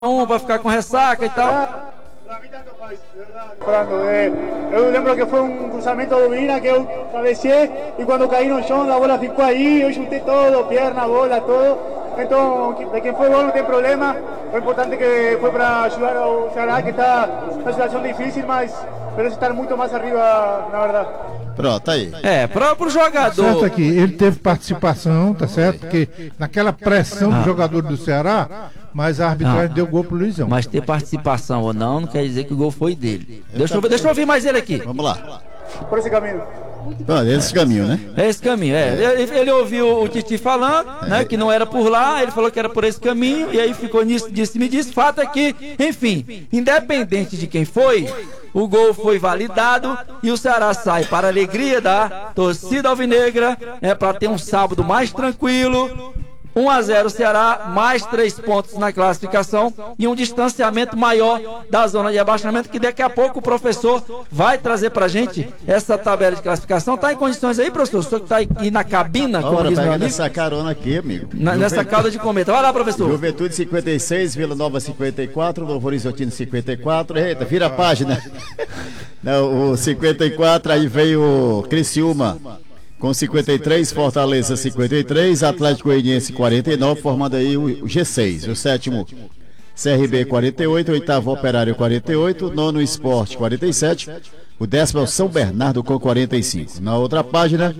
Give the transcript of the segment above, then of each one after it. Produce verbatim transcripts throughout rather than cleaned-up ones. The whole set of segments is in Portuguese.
um para ficar com ressaca e tal. Eu lembro que foi um cruzamento do Vina que eu cabeceei e quando caí no chão a bola ficou aí, eu chutei todo, perna, bola, todo. Então, de quem foi gol não tem problema. O importante é que foi para ajudar o Ceará, que está numa situação difícil, mas merece estar muito mais arriba, na verdade. Pronto, aí. É, próprio jogador. Certo aqui, ele teve participação, tá certo? Porque naquela pressão ah. do jogador do Ceará, mas a arbitragem não. deu gol pro Luizão. Mas ter participação ou não, não quer dizer que o gol foi dele. Deixa eu, deixa eu ouvir mais ele aqui. Vamos lá. Por esse caminho. Pronto, esse caminho, né? É esse caminho, é. é. Ele, ele ouviu o Titi falando, é. né, que não era por lá, ele falou que era por esse caminho, e aí ficou nisso, disse, me disse. Fato é que, enfim, independente de quem foi, o gol foi validado e o Ceará sai para a alegria da torcida alvinegra, né, para ter um sábado mais tranquilo. um a zero Ceará, mais três pontos na classificação e um distanciamento maior da zona de rebaixamento, que daqui a pouco o professor vai trazer pra gente essa tabela de classificação. Tá em condições aí, professor? O senhor que tá aí na cabina, como Ora, diz meu amigo? Nessa carona aqui, amigo. Na, nessa cauda de cometa. Vai lá, professor. Juventude cinquenta e seis, Vila Nova cinquenta e quatro, Novo Horizontino cinquenta e quatro. Eita, vira a página. Não, o cinquenta e quatro, aí veio o Criciúma com cinquenta e três, Fortaleza cinquenta e três, Atlético Goianiense quarenta e nove, formando aí o G seis. O sétimo, C R B quarenta e oito, oitavo Operário quarenta e oito, nono Sport quarenta e sete, o décimo é o São Bernardo com quarenta e cinco. Na outra página,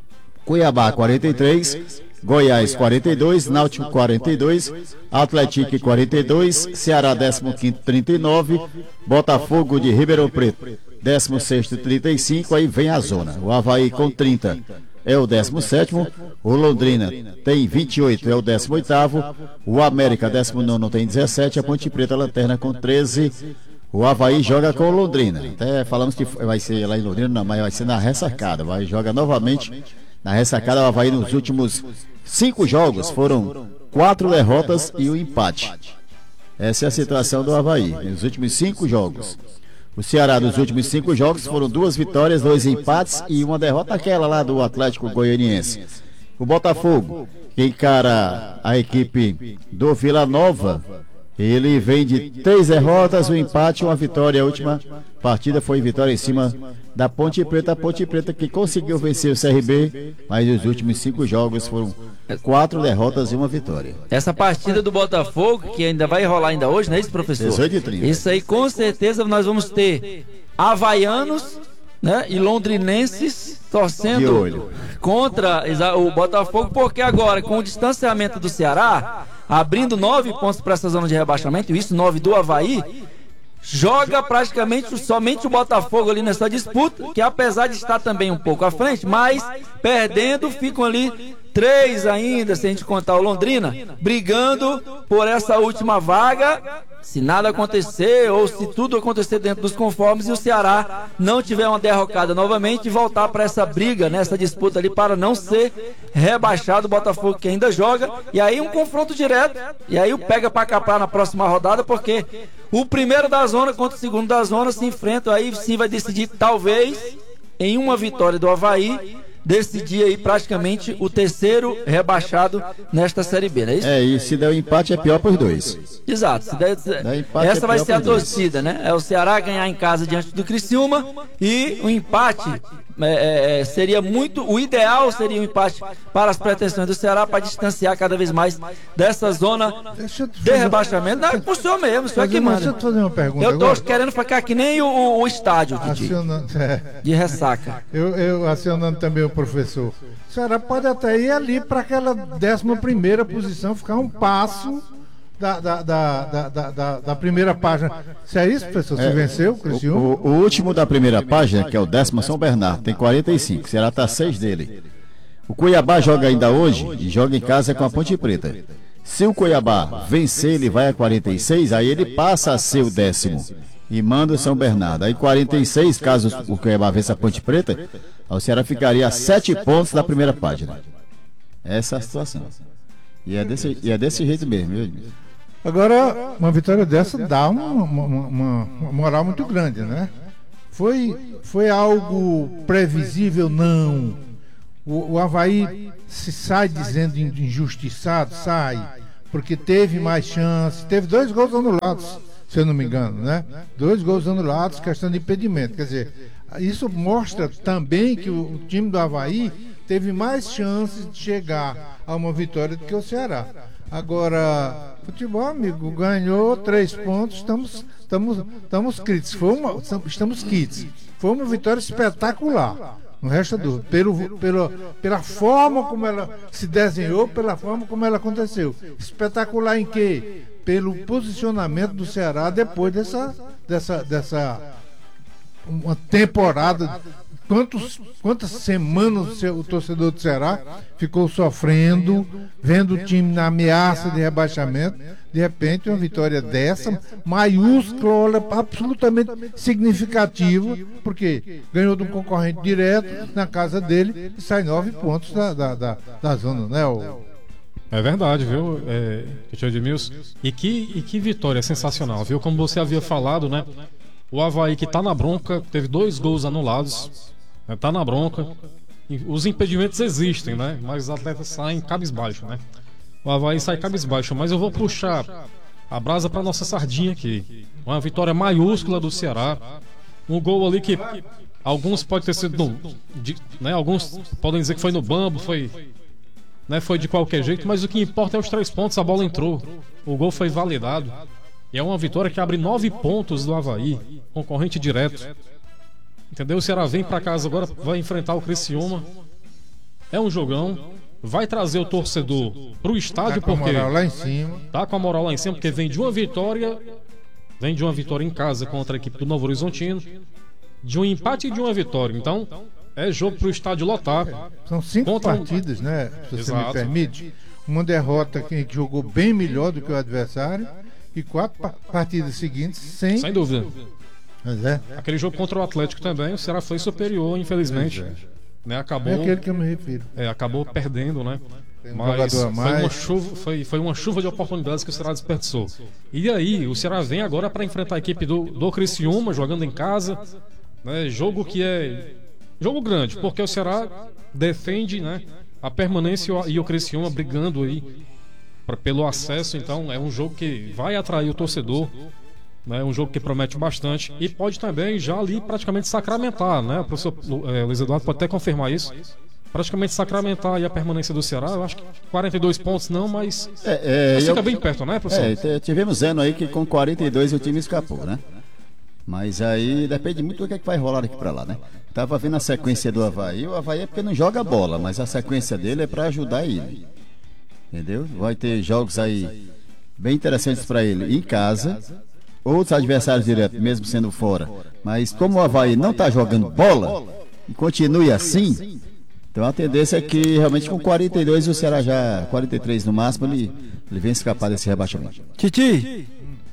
Cuiabá quarenta e três, Goiás quarenta e dois, Náutico quarenta e dois, Atlético quarenta e dois, Ceará décimo quinto trinta e nove, Botafogo de Ribeirão Preto décimo sexto trinta e cinco, aí vem a zona. O Avaí com trinta é o décimo sétimo, o Londrina tem vinte e oito, é o décimo oitavo, o América décimo nono tem dezessete, a Ponte Preta Lanterna com treze. O Avaí joga com o Londrina. Até falamos que vai ser lá em Londrina, não, mas vai ser na ressacada. Vai jogar novamente na ressacada. O Avaí nos últimos cinco jogos foram quatro derrotas e um empate. Essa é a situação do Avaí nos últimos cinco jogos. O Ceará nos últimos cinco jogos foram duas vitórias, dois empates e uma derrota, aquela lá do Atlético Goianiense. O Botafogo, que encara a equipe do Vila Nova, ele vem de três derrotas, um empate e uma vitória. A última partida foi vitória em cima da Ponte Preta. A Ponte Preta que conseguiu vencer o C R B, mas os últimos cinco jogos foram quatro derrotas e uma vitória. Essa partida do Botafogo, que ainda vai rolar ainda hoje, não é isso, professor? dezoito e trinta. Isso aí, com certeza, nós vamos ter havaianos, né, e londrinenses torcendo contra o Botafogo, porque agora, com o distanciamento do Ceará, abrindo nove pontos para essa zona de rebaixamento, isso nove do Avaí, joga praticamente somente o Botafogo ali nessa disputa, que apesar de estar também um pouco à frente, mas perdendo, ficam ali três ainda, se a gente contar o Londrina, brigando por essa última vaga. Se nada acontecer, ou se tudo acontecer dentro dos conformes e o Ceará não tiver uma derrocada novamente e voltar para essa briga, nessa disputa ali, para não ser rebaixado, o Botafogo que ainda joga, e aí um confronto direto, e aí o pega para capar na próxima rodada, porque o primeiro da zona contra o segundo da zona se enfrentam, aí sim vai decidir, talvez, em uma vitória do Avaí, decidir aí praticamente o terceiro rebaixado nesta Série B, não é isso? É, e se der o um empate é pior para os dois. Exato. Se der, der essa é vai ser a torcida, dois. né? É o Ceará ganhar em casa diante do Criciúma e o empate é, é, seria muito, o ideal seria um empate para as pretensões do Ceará, para distanciar cada vez mais dessa zona de rebaixamento. Não, é pro senhor mesmo, isso é que manda. Deixa eu fazer uma pergunta. Eu tô agora. querendo ficar que nem o, o, o estádio, Titi, Acionando, é. de ressaca. Eu, eu acionando também o professor. O Ceará pode até ir ali para aquela décima primeira posição, ficar um passo da, da, da, da, da, da, da primeira página. Se é isso, professor? Se é, venceu o Criciúma? O, o, o último da primeira página, que é o décimo São Bernardo, tem quarenta e cinco. O Ceará está seis dele. O Cuiabá joga ainda hoje e joga em casa com a Ponte Preta. Se o Cuiabá vencer, ele vai a quarenta e seis, aí ele passa a ser o décimo e manda o São Bernardo. Aí quarenta e seis, caso o Cuiabá vença a Ponte Preta, o Ceará ficaria a sete pontos da primeira página. Essa é a situação. E é desse, e é desse jeito mesmo, viu? Agora, uma vitória dessa dá uma, uma, uma, uma moral muito grande, né? Foi, foi algo previsível? Não. O, o Avaí se sai dizendo injustiçado, sai. porque teve mais chance, teve dois gols anulados, se eu não me engano, né? Dois gols anulados, questão de impedimento. Quer dizer, isso mostra também que o, o time do Avaí teve mais chances de chegar a uma vitória do que o Ceará. Agora, futebol, amigo, ganhou três pontos, estamos, estamos, estamos quites. Foi uma, estamos quites. Foi uma vitória espetacular. Não resta dúvida. Pelo, pelo, pela forma como ela se desenhou, pela forma como ela aconteceu. Espetacular em quê? Pelo posicionamento do Ceará depois dessa, dessa, dessa uma temporada. Quantos, quantas semanas o torcedor do Ceará ficou sofrendo, vendo o time na ameaça de rebaixamento. De repente, uma vitória dessa, maiúscula, absolutamente significativa, porque ganhou de um concorrente direto na casa dele e sai nove pontos da, da, da, da zona, né? O... É verdade, viu, é, Edmilson? E que, e que vitória sensacional, viu? Como você havia falado, né? O Avaí, que tá na bronca, teve dois gols anulados. Tá na bronca. Os impedimentos existem, né? Mas os atletas saem cabisbaixo, né? O Avaí sai cabisbaixo. Mas eu vou puxar a brasa pra nossa sardinha aqui. Uma vitória maiúscula do Ceará. Um gol ali que alguns podem ter sido no, de, né? Alguns podem dizer que foi no bambo, foi, né? Foi de qualquer jeito. Mas o que importa é os três pontos. A bola entrou. O gol foi validado. E é uma vitória que abre nove pontos do Avaí. Concorrente direto. Entendeu? O Ceará vem pra casa agora, vai enfrentar o Criciúma. É um jogão. Vai trazer o torcedor pro estádio, tá com porque a moral lá em cima. Tá com a moral lá em cima, porque vem de uma vitória. Vem de uma vitória em casa contra a equipe do Novo Horizontino. De um empate e de uma vitória. Então, é jogo pro estádio lotar. São cinco contra... partidas, né? Se você Exato. me permite. Uma derrota que jogou bem melhor do que o adversário. E quatro pa- partidas seguintes sem. Sem dúvida. Mas é. Aquele jogo contra o Atlético também, o Ceará foi superior, infelizmente. É. Né, acabou, É aquele que eu me refiro. é, acabou perdendo, né? Tem um Mas jogador a foi mais. uma, chuva, foi, foi uma chuva de oportunidades que o Ceará desperdiçou. E aí, o Ceará vem agora para enfrentar a equipe do, do Criciúma, jogando em casa. Né, jogo que é. Jogo grande, porque o Ceará defende, né, a permanência e o Criciúma brigando aí pra, pelo acesso. Então, é um jogo que vai atrair o torcedor. É um jogo que promete bastante e pode também já ali praticamente sacramentar, né? O professor é, Luiz Eduardo pode até confirmar isso. Praticamente sacramentar aí a permanência do Ceará. Eu acho que quarenta e dois pontos não, mas, É, é, mas fica eu- bem perto, né, professor? É, t- tivemos ano aí que com quarenta e dois o time escapou, né? Mas aí depende muito do que, é que vai rolar daqui pra lá, né? Tava vendo a sequência do Avaí. O Avaí é porque não joga bola, mas a sequência dele é pra ajudar ele. Entendeu? Vai ter jogos aí bem interessantes pra ele em casa. Outros adversários diretos, mesmo sendo fora. Mas como o Avaí não tá jogando bola e continue assim, então a tendência é que realmente com quarenta e dois o Ceará já, quarenta e três no máximo, ele, ele vem escapar desse rebaixamento. Titi,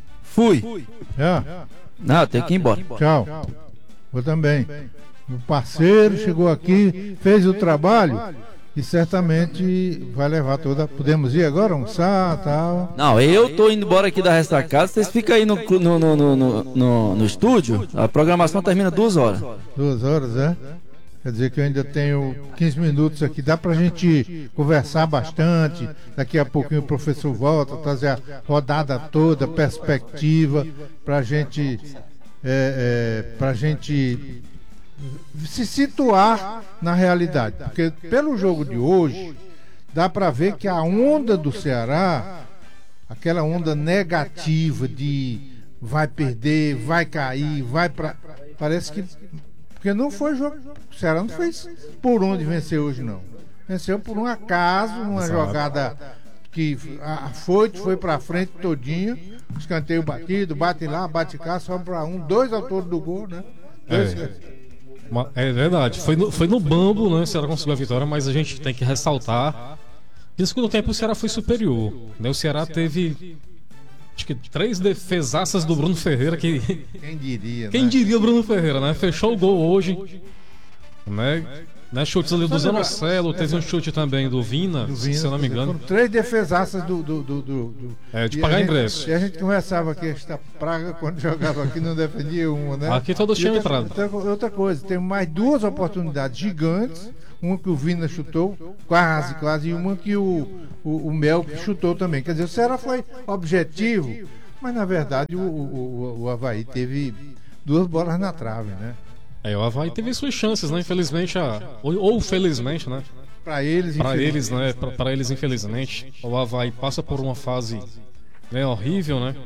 fui. Já. Não, tem que ir embora. Tchau. Eu também. Meu parceiro chegou aqui, fez o trabalho e certamente vai levar toda. Podemos ir agora, almoçar e tal. Não, eu tô indo embora aqui da Resta Casa. Vocês ficam aí no, no, no, no, no, no- no estúdio. A programação termina duas horas. Duas horas, é? Quer dizer que eu ainda tenho quinze minutos aqui. Dá pra gente conversar bastante. Daqui a pouquinho o professor volta, trazer a rodada toda, perspectiva, pra gente. É, é, pra gente se situar na realidade. Porque pelo jogo de hoje, dá pra ver que a onda do Ceará, aquela onda negativa de vai perder, vai cair, vai pra. Parece que. Porque não foi jogo. O Ceará não fez por onde vencer hoje, não. Venceu por um acaso, uma Exato. jogada que a foi, foi pra frente todinha, escanteio batido, bate lá, bate cá, só pra um, dois autores do gol, né? Dois, É. Ma- É verdade, foi no, foi no bambo, né? O Ceará conseguiu a vitória, mas a gente tem que ressaltar que no segundo tempo o Ceará foi superior, né? O Ceará teve acho que três defesaças do Bruno Ferreira que Quem diria, quem né? diria o Bruno Ferreira, né? Fechou o gol hoje, né? Né? Chutes ali do Zanocelo, teve um chute também do Vina, Do Vina, se eu não me engano. Foram três defesaças do. do, do, do- do- É, de e pagar a gente- ingresso. E a gente conversava que esta praga, quando jogava aqui, não defendia uma, né? Aqui todos E tinham outra, entrado. outra, outra coisa, tem mais duas oportunidades gigantes. uma que o Vina chutou, quase, quase, e uma que o, o, o Mel chutou também. Quer dizer, o Ceará foi objetivo, mas na verdade o, o, o Avaí teve duas bolas na trave, né? É, o Avaí teve suas chances, né? Infelizmente, a... ou, ou felizmente, né? Para eles, para eles, né? Para eles, infelizmente, o Avaí passa por uma fase, né, horrível, né?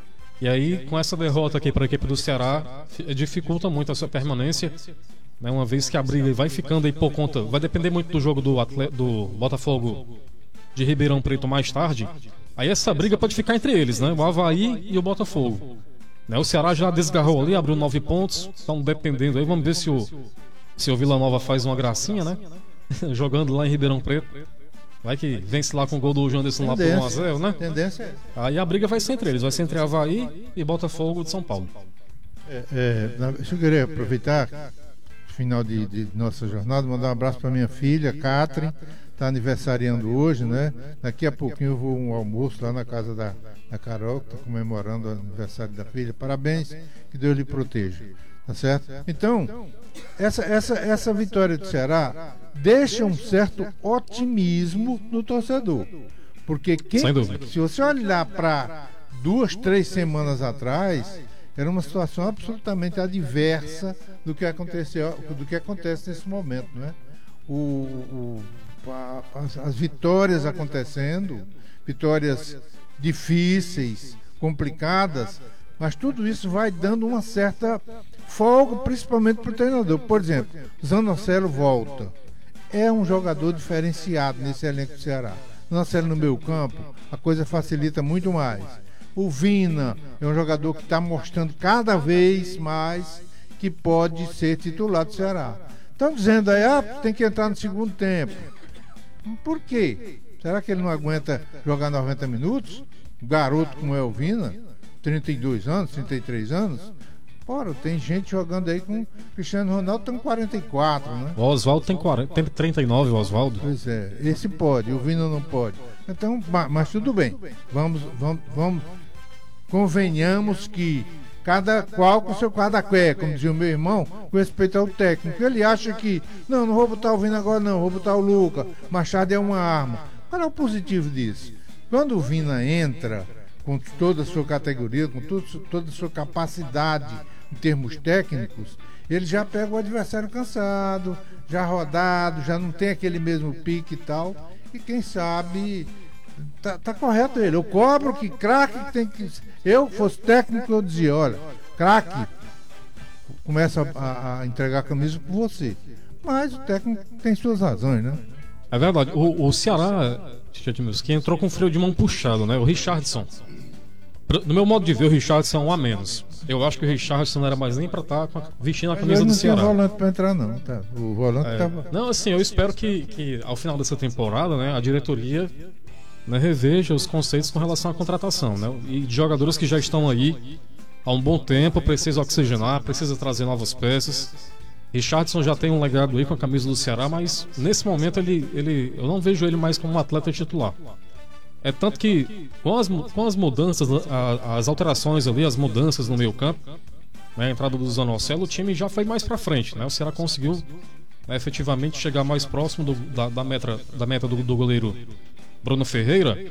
E aí, com essa derrota aqui para a equipe do Ceará, dificulta muito a sua permanência, né? Uma vez que a briga vai ficando aí por conta, vai depender muito do jogo do, atleta, do Botafogo de Ribeirão Preto mais tarde. Aí essa briga pode ficar entre eles, né? O Avaí e o Botafogo. Né? O Ceará já desgarrou ali, abriu nove pontos, estão dependendo aí. Vamos ver se o, se o Vila Nova faz uma gracinha, né? Jogando lá em Ribeirão Preto. Vai que vence lá com o gol do Janderson lá por um a zero, né? Tendência é. Aí a briga vai ser entre eles, vai ser entre Avaí e Botafogo de São Paulo. É, é, eu queria aproveitar o final de, de nossa jornada, mandar um abraço para minha filha, Catherine, está aniversariando hoje, né? Daqui a pouquinho eu vou um almoço lá na casa da, da Carol, que está comemorando o aniversário da filha. Parabéns, que Deus lhe proteja. Tá certo? Então, essa, essa, essa vitória do Ceará deixa um certo otimismo no torcedor. Porque quem, se você olhar para duas, três semanas atrás, era uma situação absolutamente adversa do que aconteceu, do que acontece nesse momento, né? O, o, a, as, as vitórias acontecendo, vitórias difíceis, complicadas, mas tudo isso vai dando uma certa folga, principalmente para o treinador. Por exemplo, Zanocelo volta. É um jogador diferenciado nesse elenco do Ceará. Zanocelo no meio campo, a coisa facilita muito mais. O Vina é um jogador que está mostrando cada vez mais que pode ser titular do Ceará. Estão dizendo aí, ah, tem que entrar no segundo tempo. Por quê? Será que ele não aguenta jogar noventa minutos? Um garoto como é o Vina, trinta e dois anos, trinta e três anos. Ora, tem gente jogando aí com Cristiano Ronaldo, tem quarenta e quatro, né? O Oswaldo tem, quarenta, tem trinta e nove, o Oswaldo. Pois é, esse pode, o Vina não pode. Então, mas tudo bem. Vamos, vamos, vamos convenhamos que cada qual com seu cada-qué, como dizia o meu irmão, com respeito ao técnico. Ele acha que, não, não vou botar o Vina agora não, vou botar o Luca. Machado é uma arma. Qual é o positivo disso? Quando o Vina entra com toda a sua categoria, com tudo, toda a sua capacidade em termos técnicos, ele já pega o adversário cansado, já rodado, já não tem aquele mesmo pique e tal, e quem sabe tá, tá correto ele. Eu cobro que craque tem que... Eu fosse técnico, eu dizia, olha, craque começa a, a entregar a camisa por você, mas o técnico tem suas razões, né? É verdade, o, o Ceará que entrou com freio de mão puxado, né? O Richardson, no meu modo de ver, o Richardson é um a menos. Eu acho que o Richardson não era mais nem pra estar vestindo a camisa do Ceará. Não tinha volante pra entrar não, tá? O volante é, tava... Não, assim, eu espero que, que ao final dessa temporada, né, a diretoria, né, reveja os conceitos com relação à contratação, né? E de jogadores que já estão aí há um bom tempo, precisa oxigenar, precisa trazer novas peças. Richardson já tem um legado aí com a camisa do Ceará, mas nesse momento ele, ele, eu não vejo ele mais como um atleta titular. É tanto que com as, com as mudanças, a, as alterações ali, as mudanças no meio campo, né, a entrada do Zanocelo, o time já foi mais pra frente, né? O Ceará conseguiu, né, efetivamente chegar mais próximo do, da, da meta, da meta do, do goleiro Bruno Ferreira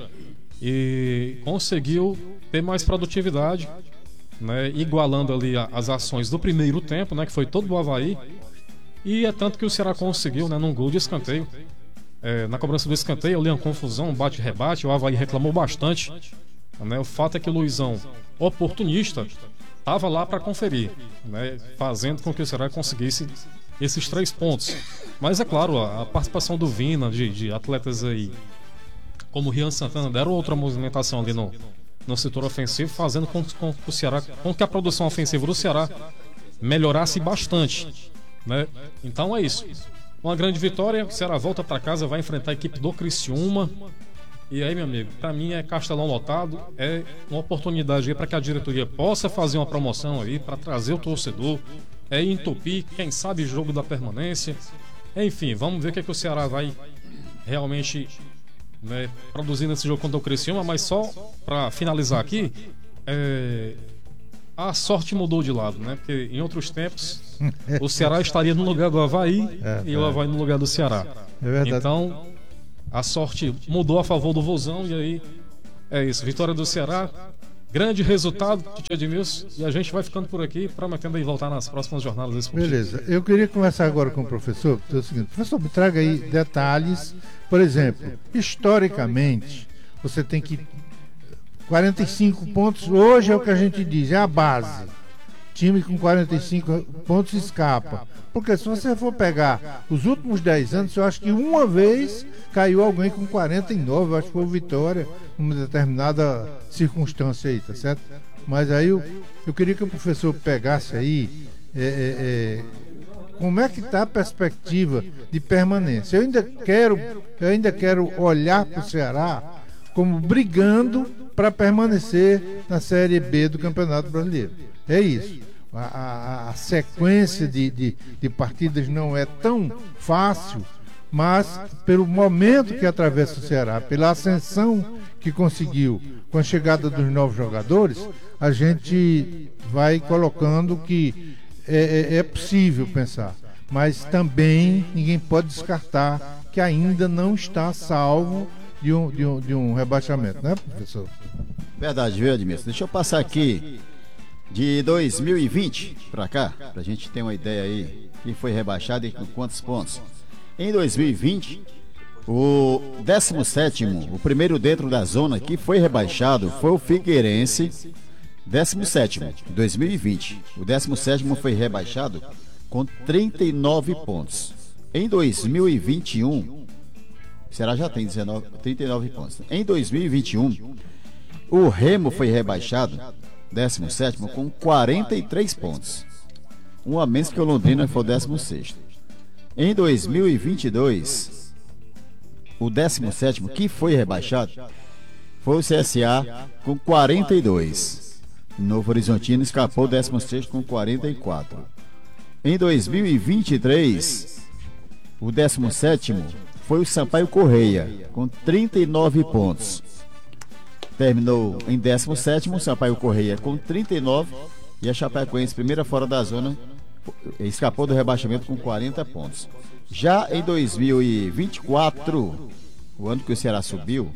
e conseguiu ter mais produtividade, né, igualando ali a, as ações do primeiro tempo, né, que foi todo do Avaí, e é tanto que o Ceará conseguiu, né, num gol de escanteio. É, na cobrança do escanteio, ali uma confusão, um bate-rebate, o Avaí reclamou bastante, né? O fato é que o Luizão, oportunista, estava lá para conferir, né? Fazendo com que o Ceará conseguisse esses três pontos. Mas é claro, a, a participação do Vina, de, de atletas aí como o Rian Santana, deram outra movimentação ali no, no setor ofensivo, fazendo com, com, com, o Ceará, com que a produção ofensiva do Ceará melhorasse bastante, né? Então é isso. Uma grande vitória, o Ceará volta para casa, vai enfrentar a equipe do Criciúma. E aí, meu amigo, para mim é Castelão lotado, é uma oportunidade para que a diretoria possa fazer uma promoção aí, para trazer o torcedor, é entupir, quem sabe jogo da permanência. Enfim, vamos ver o que, é que o Ceará vai realmente, né, produzir nesse jogo contra o Criciúma. Mas só para finalizar aqui, é... a sorte mudou de lado, né? Porque em outros tempos o Ceará estaria no lugar do Avaí é, e é. o Avaí no lugar do Ceará. É verdade. Então a sorte mudou a favor do Vozão e aí é isso. Vitória do Ceará, grande resultado, Titio Edmilson, e a gente vai ficando por aqui, prometendo aí voltar nas próximas jornadas esportivas. Beleza. Eu queria conversar agora com o professor. É o seguinte, professor, me traga aí detalhes. Por exemplo, historicamente, você tem que quarenta e cinco pontos, hoje é o que a gente diz, é a base. Time com quarenta e cinco pontos escapa. Porque se você for pegar os últimos dez anos, eu acho que uma vez caiu alguém com quarenta e nove, eu acho que foi o Vitória, numa determinada circunstância aí, tá certo? Mas aí eu, eu queria que o professor pegasse aí é, é, é, como é que está a perspectiva de permanência. Eu ainda quero, eu ainda quero olhar para o Ceará como brigando para permanecer na Série B do Campeonato Brasileiro. É isso. A, a, a sequência de, de, de partidas não é tão fácil, mas pelo momento que atravessa o Ceará, pela ascensão que conseguiu com a chegada dos novos jogadores, a gente vai colocando que é, é, é possível pensar. Mas também ninguém pode descartar que ainda não está salvo de um, de um, de um rebaixamento, né, professor? Verdade, viu, Edmilson? Deixa eu passar aqui de dois mil e vinte para cá, pra gente ter uma ideia aí quem foi rebaixado e com quantos pontos. Em dois mil e vinte, o décimo sétimo, o primeiro dentro da zona que foi rebaixado foi o Figueirense, décimo sétimo, dois mil e vinte. O décimo sétimo foi rebaixado com trinta e nove pontos. Em dois mil e vinte e um, o Ceará já tem dezenove, trinta e nove pontos. Em dois mil e vinte e um, o Remo foi rebaixado, décimo sétimo, com quarenta e três pontos. Um a menos que o Londrina foi o décimo sexto. Em dois mil e vinte e dois, o décimo sétimo, que foi rebaixado, foi o C S A com quarenta e dois. Novo Horizontino escapou o décimo sexto com quarenta e quatro. Em dois mil e vinte e três, o décimo sétimo foi o Sampaio Correia, com trinta e nove pontos. Terminou em décimo sétimo, o Sampaio Correia com trinta e nove, e a Chapecoense, primeira fora da zona, escapou do rebaixamento com quarenta pontos. Já em dois mil e vinte e quatro, o ano que o Ceará subiu,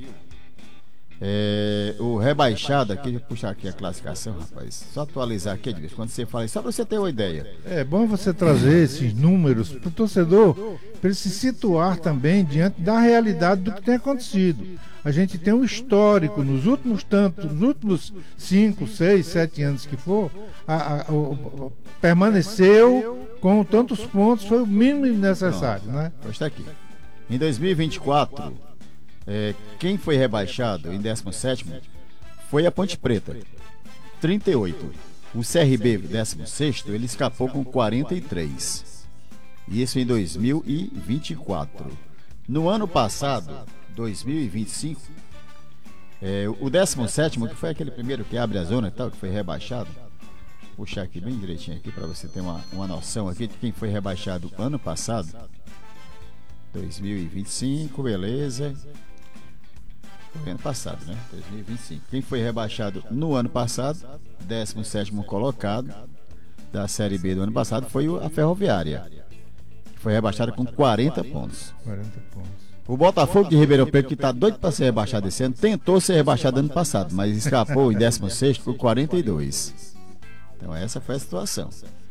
é, o rebaixado aqui, deixa eu puxar aqui a classificação, rapaz, só atualizar aqui, quando você fala isso, só para você ter uma ideia. É bom você trazer esses números para o torcedor, para ele se situar também diante da realidade do que tem acontecido. A gente tem um histórico nos últimos tantos, nos últimos cinco, seis, sete anos que for, a, a, o, o, permaneceu com tantos pontos, foi o mínimo necessário, né? Está aqui. Em dois mil e vinte e quatro, é, quem foi rebaixado em décimo sétimo foi a Ponte Preta, trinta e oito. O C R B, décimo sexto, ele escapou com quarenta e três. Isso em dois mil e vinte e quatro. No ano passado, dois mil e vinte e cinco, é, o décimo sétimo, que foi aquele primeiro que abre a zona e tal, que foi rebaixado, vou puxar aqui bem direitinho aqui para você ter uma, uma noção aqui de quem foi rebaixado ano passado, dois mil e vinte e cinco, beleza, foi ano passado, né, dois mil e vinte e cinco, quem foi rebaixado no ano passado, décimo sétimo colocado da Série B do ano passado foi a Ferroviária, que foi rebaixada com quarenta pontos. quarenta pontos. O Botafogo de Ribeirão Preto, que está doido para ser rebaixado esse ano, tentou ser rebaixado ano passado, mas escapou em décimo sexto por quarenta e dois. Então essa foi a situação.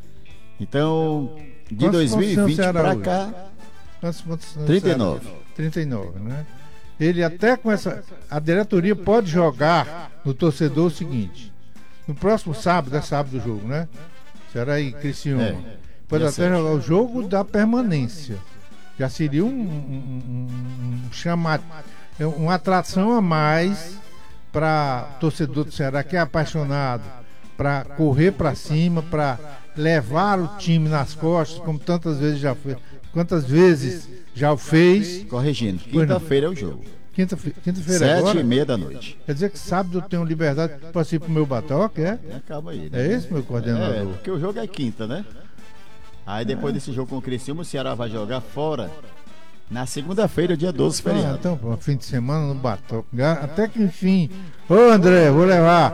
Então, de dois mil e vinte para cá, trinta e nove. trinta e nove, né? Ele até com essa... A diretoria pode jogar no torcedor o seguinte: no próximo sábado, é sábado o jogo, né? Será aí, Criciúma. É, pode até jogar o jogo da permanência. Já seria um, um, um, um chamado, uma atração a mais para torcedor do Ceará que é apaixonado, para correr para cima, para levar o time nas costas, como tantas vezes já fez, quantas vezes já o fez. Corrigindo, quinta-feira é o jogo. Quinta-feira quinta agora? Sete e meia da noite. Quer dizer que sábado eu tenho liberdade para ir pro meu batoque, é? É, calma aí. Né? É esse, meu coordenador? É, porque o jogo é quinta, né? Aí depois é. desse jogo com o Criciúma, o Ceará vai jogar fora na segunda-feira, dia doze, feriado. Ah, então, pô, fim de semana no batoque. Até que enfim. Ô André, vou levar.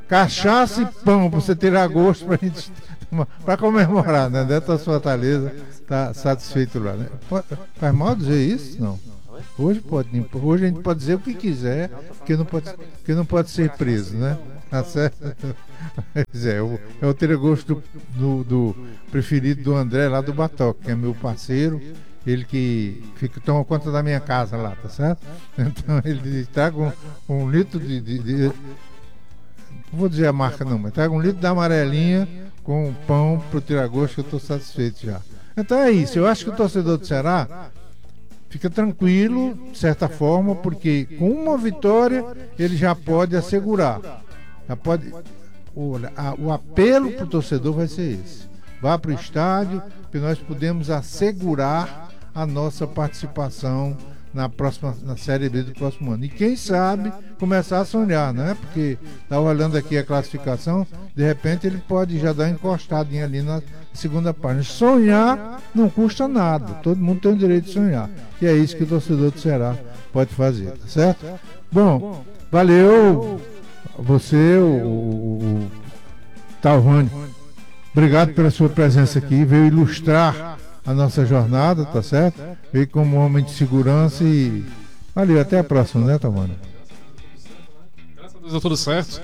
cachaça e pão para você tirar gosto pra gente para comemorar, né? Dessa Fortaleza tá satisfeito lá, né? Faz mal dizer isso? Não. Hoje pode, hoje a gente pode dizer o que quiser, que não pode, que não pode ser preso, né? Tá certo? Pois é, eu, eu teria gosto do, do, do preferido do André lá do Batoque, que é meu parceiro, ele que fica, toma conta da minha casa lá, tá certo? Então ele traga um, um litro de, de, de. Não vou dizer a marca não, mas traga um litro da amarelinha com pão pro tiragosto, que eu estou satisfeito já. Então é isso, eu acho que o torcedor do Ceará fica tranquilo, de certa forma, porque com uma vitória ele já pode assegurar. Já pode. Olha, a, o apelo para o torcedor vai ser esse. Vá para o estádio, que nós podemos assegurar a nossa participação na próxima, na Série B do próximo ano. E quem sabe começar a sonhar, né? Porque tá olhando aqui a classificação, de repente ele pode já dar uma encostadinha ali na segunda página. Sonhar não custa nada, todo mundo tem o direito de sonhar. E é isso que o torcedor do Ceará pode fazer, tá certo? Bom, valeu você, o, o, o Talvani. Obrigado pela sua presença aqui, veio ilustrar a nossa jornada, tá certo? Veio como homem de segurança e valeu, até a próxima, né, Talvani? Graças a Deus deu tudo certo.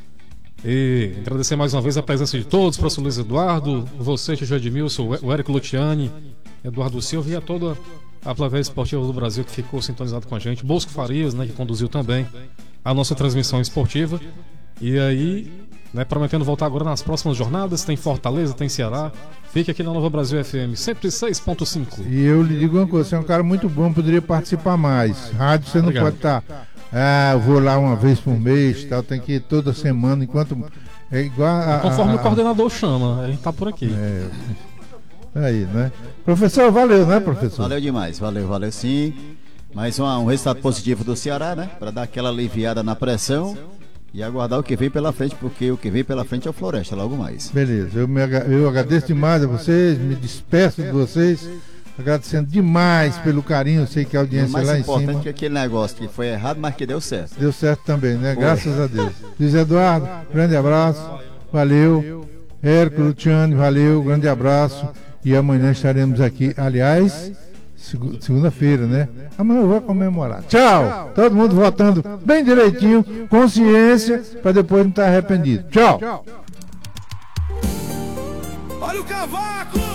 E agradecer mais uma vez a presença de todos, professor Luiz Eduardo, você, Tio Edmilson, o Érico Luciani, Eduardo Silva e a toda a plateia esportiva do Brasil que ficou sintonizado com a gente, Bosco Farias, né, que conduziu também a nossa transmissão esportiva. E aí, né, prometendo voltar agora nas próximas jornadas, tem Fortaleza, tem Ceará. Fique aqui na Nova Brasil F M cento e seis ponto cinco. E eu lhe digo uma coisa, você é um cara muito bom, poderia participar mais. Rádio você não Obrigado. Pode estar, ah, eu vou lá uma vez por mês, tal, tem que ir toda semana, enquanto é igual a, conforme a, a, o coordenador chama, a gente tá por aqui. É, aí, né? Professor, valeu, né, professor? Valeu demais, valeu, valeu sim. Mais uma, um resultado positivo do Ceará, né? Para dar aquela aliviada na pressão e aguardar o que vem pela frente, porque o que vem pela frente é o Floresta, logo mais. Beleza, eu, me, eu agradeço demais a vocês, me despeço de vocês, agradecendo demais pelo carinho, eu sei que a audiência lá em cima. O mais importante que aquele negócio que foi errado, mas que deu certo. Deu certo também, né? Foi. Graças a Deus. Luiz Eduardo, grande abraço, valeu. Érico Luciani, valeu, grande abraço. E amanhã estaremos aqui, aliás, segunda-feira, né? Amanhã eu vou comemorar. Tchau! Todo mundo votando bem direitinho, consciência, para depois não estar arrependido. Tchau! Olha o cavaco!